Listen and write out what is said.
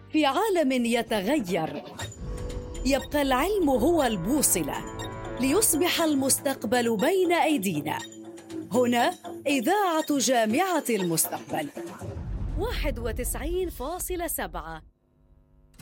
في عالم يتغير، يبقى العلم هو البوصلة ليصبح المستقبل بين أيدينا. هنا إذاعة جامعة المستقبل 91.7